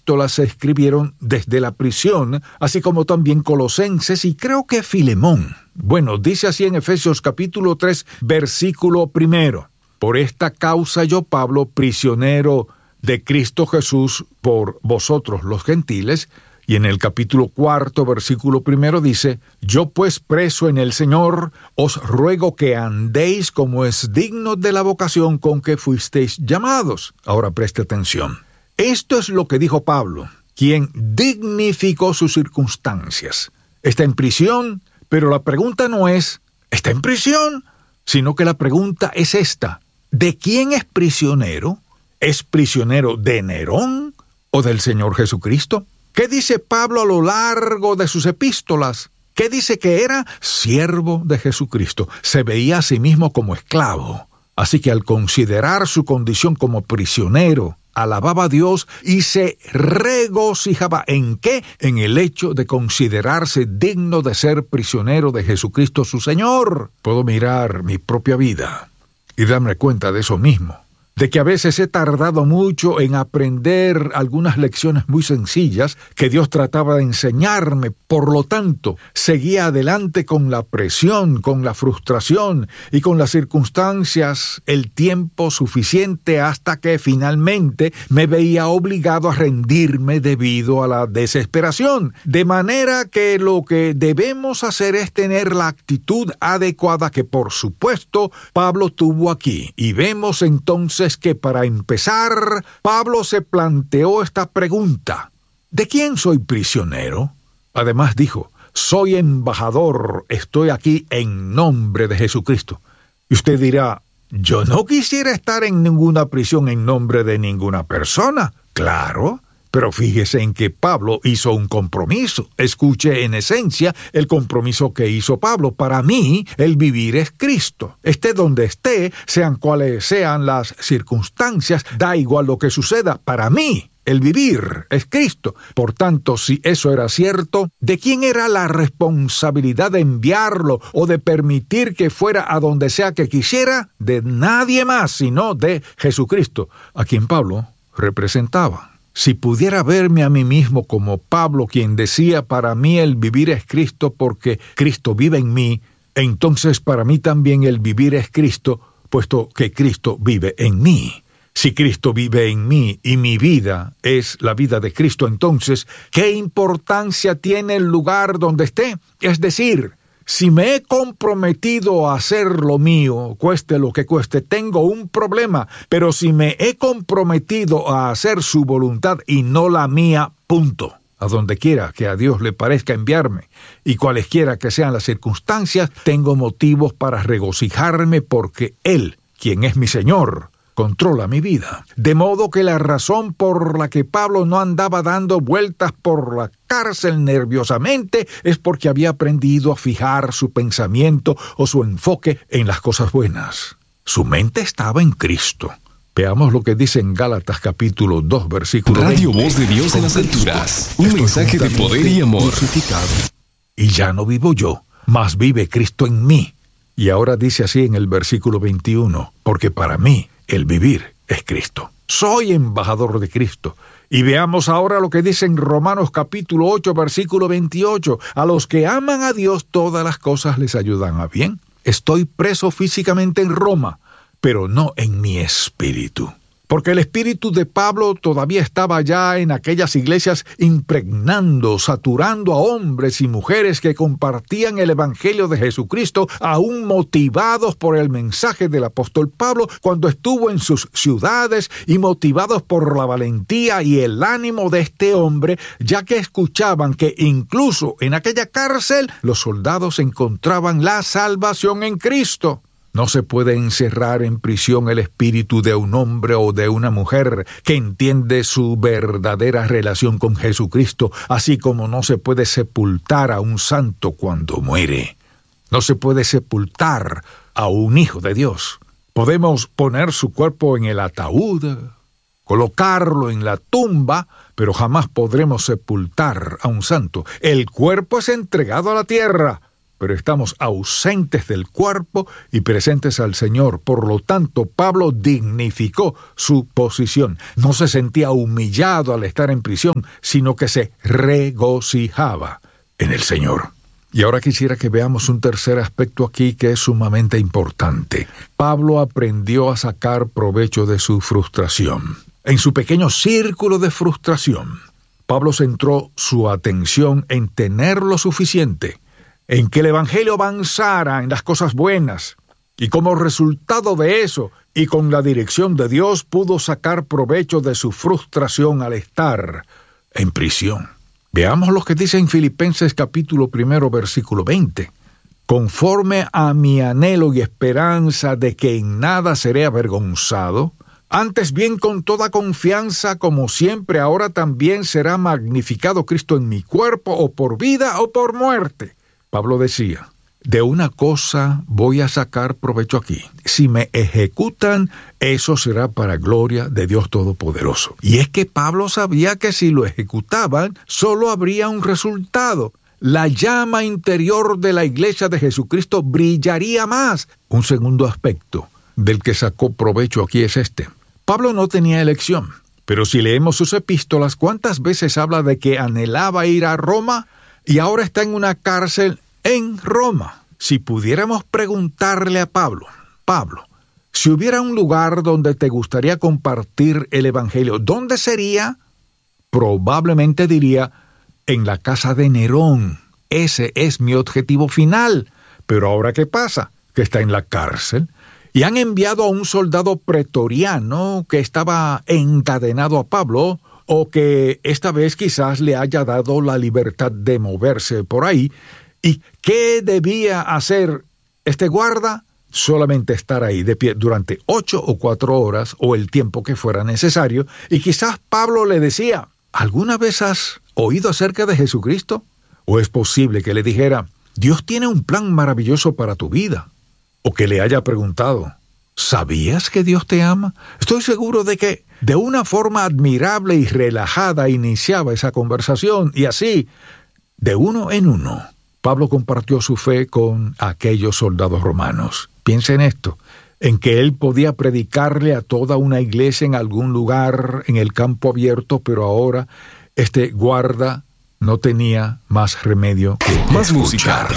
epístolas se escribieron desde la prisión, así como también Colosenses y creo que Filemón. Bueno, dice así en Efesios capítulo 3, versículo 1. Por esta causa yo, Pablo, prisionero de Cristo Jesús por vosotros los gentiles. Y en el capítulo 4, versículo 1 dice, yo pues preso en el Señor, os ruego que andéis como es digno de la vocación con que fuisteis llamados. Ahora preste atención. Esto es lo que dijo Pablo, quien dignificó sus circunstancias. Está en prisión, pero la pregunta no es, ¿está en prisión? Sino que la pregunta es esta, ¿de quién es prisionero? ¿Es prisionero de Nerón o del Señor Jesucristo? ¿Qué dice Pablo a lo largo de sus epístolas? ¿Qué dice que era? Siervo de Jesucristo. Se veía a sí mismo como esclavo. Así que al considerar su condición como prisionero, alababa a Dios y se regocijaba. ¿En qué? En el hecho de considerarse digno de ser prisionero de Jesucristo su Señor. Puedo mirar mi propia vida y darme cuenta de eso mismo. De que a veces he tardado mucho en aprender algunas lecciones muy sencillas que Dios trataba de enseñarme. Por lo tanto, seguía adelante con la presión, con la frustración y con las circunstancias el tiempo suficiente hasta que finalmente me veía obligado a rendirme debido a la desesperación. De manera que lo que debemos hacer es tener la actitud adecuada que, por supuesto, Pablo tuvo aquí. Y vemos entonces que para empezar, Pablo se planteó esta pregunta: ¿de quién soy prisionero? Además dijo, soy embajador, estoy aquí en nombre de Jesucristo. Y usted dirá, yo no quisiera estar en ninguna prisión en nombre de ninguna persona. Claro, pero fíjese en que Pablo hizo un compromiso. Escuche en esencia el compromiso que hizo Pablo. Para mí, el vivir es Cristo. Esté donde esté, sean cuales sean las circunstancias, da igual lo que suceda. Para mí, el vivir es Cristo. Por tanto, si eso era cierto, ¿de quién era la responsabilidad de enviarlo o de permitir que fuera a donde sea que quisiera? De nadie más, sino de Jesucristo, a quien Pablo representaba. Si pudiera verme a mí mismo como Pablo, quien decía, para mí el vivir es Cristo porque Cristo vive en mí, entonces para mí también el vivir es Cristo, puesto que Cristo vive en mí. Si Cristo vive en mí y mi vida es la vida de Cristo, entonces, ¿qué importancia tiene el lugar donde esté? Es decir, si me he comprometido a hacer lo mío, cueste lo que cueste, tengo un problema. Pero si me he comprometido a hacer su voluntad y no la mía, punto. A donde quiera que a Dios le parezca enviarme, y cualesquiera que sean las circunstancias, tengo motivos para regocijarme porque Él, quien es mi Señor, controla mi vida. De modo que la razón por la que Pablo no andaba dando vueltas por la cárcel nerviosamente es porque había aprendido a fijar su pensamiento o su enfoque en las cosas buenas. Su mente estaba en Cristo. Veamos lo que dice en Gálatas capítulo 2, versículo 20. Radio Voz de Dios en las alturas. Un mensaje de poder y amor. Y ya no vivo yo, mas vive Cristo en mí. Y ahora dice así en el versículo 21, porque para mí el vivir es Cristo. Soy embajador de Cristo. Y veamos ahora lo que dice en Romanos capítulo 8, versículo 28. A los que aman a Dios, todas las cosas les ayudan a bien. Estoy preso físicamente en Roma, pero no en mi espíritu. Porque el espíritu de Pablo todavía estaba ya en aquellas iglesias impregnando, saturando a hombres y mujeres que compartían el evangelio de Jesucristo, aún motivados por el mensaje del apóstol Pablo cuando estuvo en sus ciudades y motivados por la valentía y el ánimo de este hombre, ya que escuchaban que incluso en aquella cárcel los soldados encontraban la salvación en Cristo. No se puede encerrar en prisión el espíritu de un hombre o de una mujer que entiende su verdadera relación con Jesucristo, así como no se puede sepultar a un santo cuando muere. No se puede sepultar a un hijo de Dios. Podemos poner su cuerpo en el ataúd, colocarlo en la tumba, pero jamás podremos sepultar a un santo. El cuerpo es entregado a la tierra, pero estamos ausentes del cuerpo y presentes al Señor. Por lo tanto, Pablo dignificó su posición. No se sentía humillado al estar en prisión, sino que se regocijaba en el Señor. Y ahora quisiera que veamos un tercer aspecto aquí que es sumamente importante. Pablo aprendió a sacar provecho de su frustración. En su pequeño círculo de frustración, Pablo centró su atención en tener lo suficiente, en que el Evangelio avanzara en las cosas buenas, y como resultado de eso, y con la dirección de Dios, pudo sacar provecho de su frustración al estar en prisión. Veamos lo que dice en Filipenses capítulo 1, versículo 20. Conforme a mi anhelo y esperanza de que en nada seré avergonzado, antes bien con toda confianza, como siempre, ahora también será magnificado Cristo en mi cuerpo, o por vida o por muerte. Pablo decía, de una cosa voy a sacar provecho aquí. Si me ejecutan, eso será para gloria de Dios Todopoderoso. Y es que Pablo sabía que si lo ejecutaban, solo habría un resultado. La llama interior de la iglesia de Jesucristo brillaría más. Un segundo aspecto del que sacó provecho aquí es este. Pablo no tenía elección, pero si leemos sus epístolas, ¿cuántas veces habla de que anhelaba ir a Roma y ahora está en una cárcel en Roma? Si pudiéramos preguntarle a Pablo, si hubiera un lugar donde te gustaría compartir el Evangelio, ¿dónde sería? Probablemente diría, en la casa de Nerón. Ese es mi objetivo final. Pero ahora, ¿qué pasa? Que está en la cárcel. Y han enviado a un soldado pretoriano que estaba encadenado a Pablo, o que esta vez quizás le haya dado la libertad de moverse por ahí. ¿Y qué debía hacer este guarda? Solamente estar ahí de pie durante 8 o 4 horas o el tiempo que fuera necesario. Y quizás Pablo le decía, ¿alguna vez has oído acerca de Jesucristo? ¿O es posible que le dijera, Dios tiene un plan maravilloso para tu vida? O que le haya preguntado, ¿sabías que Dios te ama? Estoy seguro de que de una forma admirable y relajada iniciaba esa conversación, y así, de uno en uno, Pablo compartió su fe con aquellos soldados romanos. Piensa en esto, en que él podía predicarle a toda una iglesia en algún lugar en el campo abierto, pero ahora este guarda no tenía más remedio que más escuchar.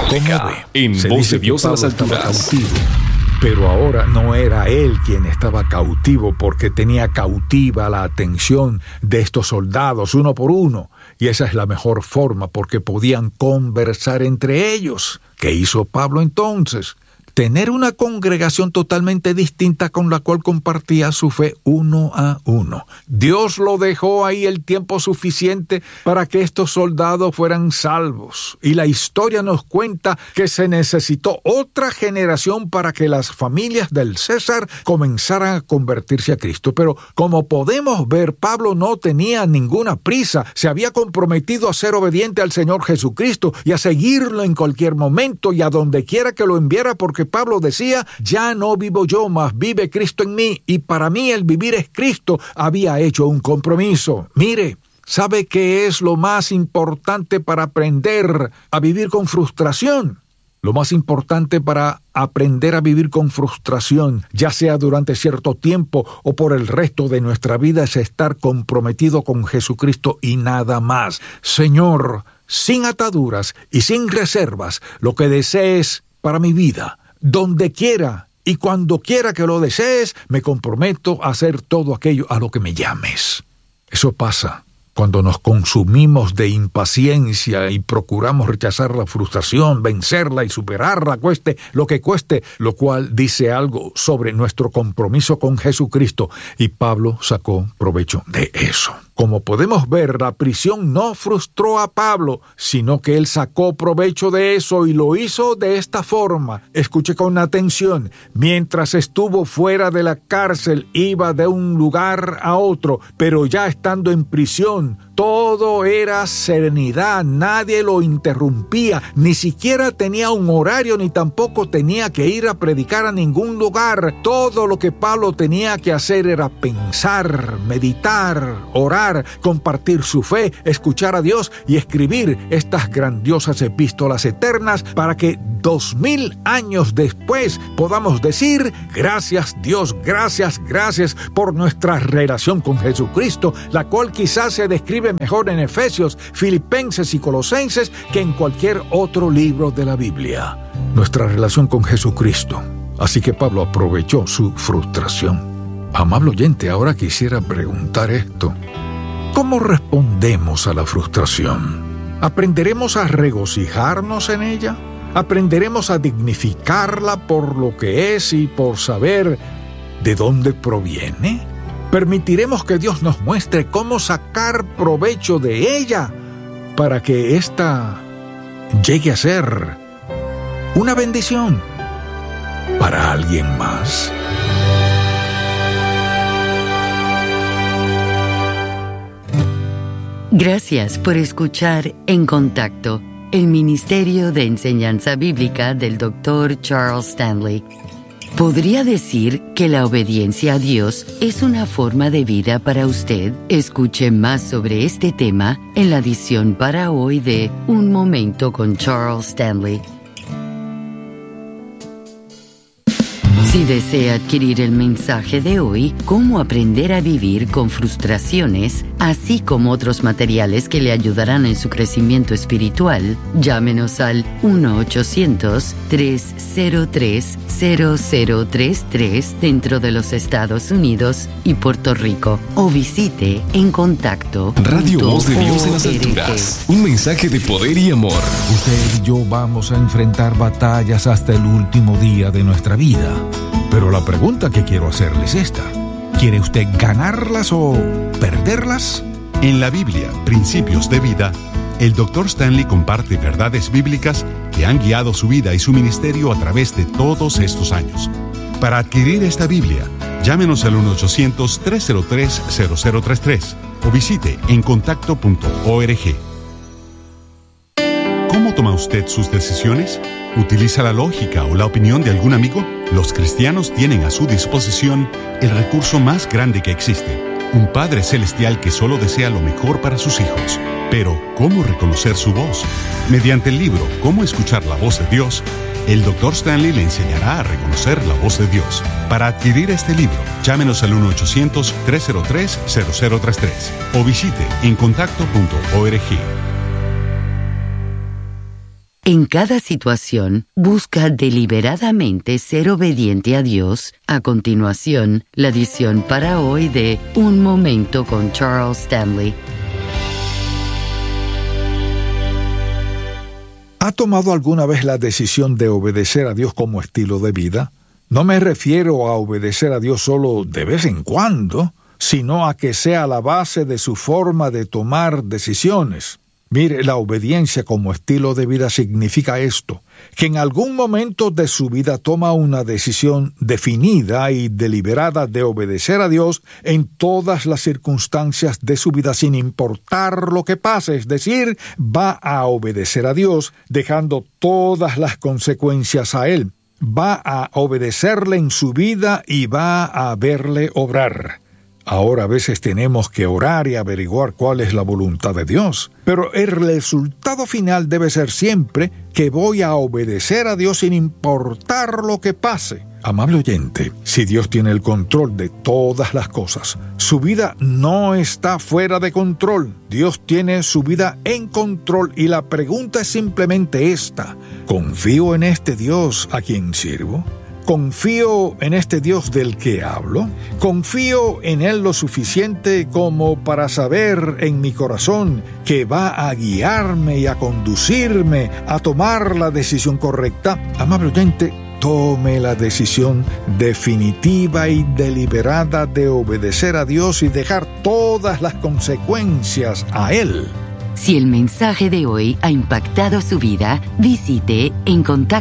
En Voz de Dios a las alturas. Pero ahora no era él quien estaba cautivo, porque tenía cautiva la atención de estos soldados uno por uno, y esa es la mejor forma, porque podían conversar entre ellos. ¿Qué hizo Pablo entonces? Tener una congregación totalmente distinta con la cual compartía su fe uno a uno. Dios lo dejó ahí el tiempo suficiente para que estos soldados fueran salvos. Y la historia nos cuenta que se necesitó otra generación para que las familias del César comenzaran a convertirse a Cristo. Pero como podemos ver, Pablo no tenía ninguna prisa. Se había comprometido a ser obediente al Señor Jesucristo y a seguirlo en cualquier momento y a donde quiera que lo enviara, porque Pablo decía, ya no vivo yo, mas vive Cristo en mí, y para mí el vivir es Cristo. Había hecho un compromiso. Mire, ¿sabe qué es lo más importante para aprender a vivir con frustración? Lo más importante para aprender a vivir con frustración, ya sea durante cierto tiempo o por el resto de nuestra vida, es estar comprometido con Jesucristo y nada más. Señor, sin ataduras y sin reservas, lo que desees para mi vida, donde quiera y cuando quiera que lo desees, me comprometo a hacer todo aquello a lo que me llames. Eso pasa cuando nos consumimos de impaciencia y procuramos rechazar la frustración, vencerla y superarla, cueste lo que cueste, lo cual dice algo sobre nuestro compromiso con Jesucristo, y Pablo sacó provecho de eso. Como podemos ver, la prisión no frustró a Pablo, sino que él sacó provecho de eso y lo hizo de esta forma. Escuche con atención. Mientras estuvo fuera de la cárcel, iba de un lugar a otro, pero ya estando en prisión, Todo era serenidad, nadie lo interrumpía, ni siquiera tenía un horario, ni tampoco tenía que ir a predicar a ningún lugar. Todo lo que Pablo tenía que hacer era pensar, meditar, orar, compartir su fe, escuchar a Dios y escribir estas grandiosas epístolas eternas para que 2000 años después podamos decir: gracias Dios, gracias por nuestra relación con Jesucristo, la cual quizás se describe mejor en Efesios, Filipenses y Colosenses que en cualquier otro libro de la Biblia. Nuestra relación con Jesucristo. Así que Pablo aprovechó su frustración. Amable oyente, ahora quisiera preguntar esto: ¿cómo respondemos a la frustración? ¿Aprenderemos a regocijarnos en ella? ¿Aprenderemos a dignificarla por lo que es y por saber de dónde proviene? ¿Permitiremos que Dios nos muestre cómo sacar provecho de ella para que ésta llegue a ser una bendición para alguien más? Gracias por escuchar En Contacto, el Ministerio de Enseñanza Bíblica del Dr. Charles Stanley. ¿Podría decir que la obediencia a Dios es una forma de vida para usted? Escuche más sobre este tema en la edición para hoy de Un Momento con Charles Stanley. Si desea adquirir el mensaje de hoy, Cómo aprender a vivir con frustraciones, así como otros materiales que le ayudarán en su crecimiento espiritual, llámenos al 1-800-303-0033 dentro de los Estados Unidos y Puerto Rico, o visite encontacto.org. Radio Voz de Dios en las alturas. Un mensaje de poder y amor. Usted y yo vamos a enfrentar batallas hasta el último día de nuestra vida. Pero la pregunta que quiero hacerle es esta: ¿quiere usted ganarlas o perderlas? En la Biblia, Principios de Vida, el Dr. Stanley comparte verdades bíblicas que han guiado su vida y su ministerio a través de todos estos años. Para adquirir esta Biblia, llámenos al 1-800-303-0033 o visite encontacto.org. ¿Cómo toma usted sus decisiones? ¿Utiliza la lógica o la opinión de algún amigo? Los cristianos tienen a su disposición el recurso más grande que existe: un Padre Celestial que solo desea lo mejor para sus hijos. Pero, ¿cómo reconocer su voz? Mediante el libro Cómo escuchar la voz de Dios, el Dr. Stanley le enseñará a reconocer la voz de Dios. Para adquirir este libro, llámenos al 1-800-303-0033 o visite encontacto.org. En cada situación, busca deliberadamente ser obediente a Dios. A continuación, la edición para hoy de Un Momento con Charles Stanley. ¿Ha tomado alguna vez la decisión de obedecer a Dios como estilo de vida? No me refiero a obedecer a Dios solo de vez en cuando, sino a que sea la base de su forma de tomar decisiones. Mire, la obediencia como estilo de vida significa esto: que en algún momento de su vida toma una decisión definida y deliberada de obedecer a Dios en todas las circunstancias de su vida, sin importar lo que pase. Es decir, va a obedecer a Dios dejando todas las consecuencias a Él. Va a obedecerle en su vida y va a verle obrar. Ahora a veces tenemos que orar y averiguar cuál es la voluntad de Dios, pero el resultado final debe ser siempre que voy a obedecer a Dios sin importar lo que pase. Amable oyente, si Dios tiene el control de todas las cosas, su vida no está fuera de control. Dios tiene su vida en control y la pregunta es simplemente esta: ¿confío en este Dios a quien sirvo? ¿Confío en este Dios del que hablo? ¿Confío en Él lo suficiente como para saber en mi corazón que va a guiarme y a conducirme a tomar la decisión correcta? Amable oyente, tome la decisión definitiva y deliberada de obedecer a Dios y dejar todas las consecuencias a Él. Si el mensaje de hoy ha impactado su vida, visite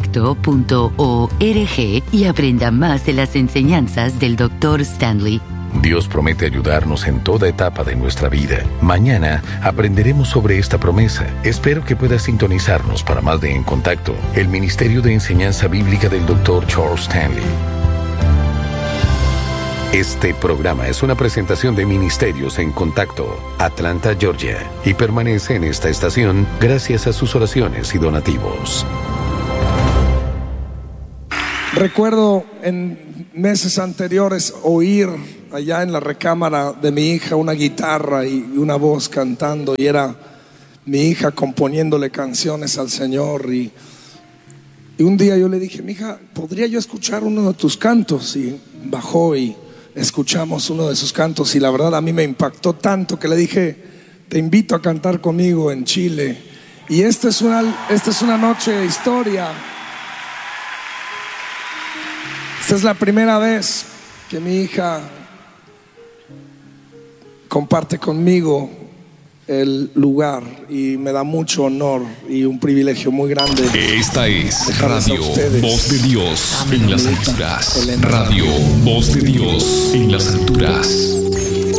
encontacto.org y aprenda más de las enseñanzas del Dr. Stanley. Dios promete ayudarnos en toda etapa de nuestra vida. Mañana aprenderemos sobre esta promesa. Espero que puedas sintonizarnos para más de En Contacto, el Ministerio de Enseñanza Bíblica del Dr. Charles Stanley. Este programa es una presentación de Ministerios en Contacto, Atlanta, Georgia, y permanece en esta estación gracias a sus oraciones y donativos. Recuerdo en meses anteriores oír allá en la recámara de mi hija una guitarra y una voz cantando, y era mi hija componiéndole canciones al Señor. Y un día yo le dije: mi hija, ¿podría yo escuchar uno de tus cantos? Y bajó y escuchamos uno de sus cantos, y la verdad a mí me impactó tanto que le dije: te invito a cantar conmigo en Chile. Y esta es una noche de historia. Esta es la primera vez que mi hija comparte conmigo el lugar, y me da mucho honor y un privilegio muy grande. Esta es Radio Voz de Dios en las alturas. Radio Voz de Dios en las alturas.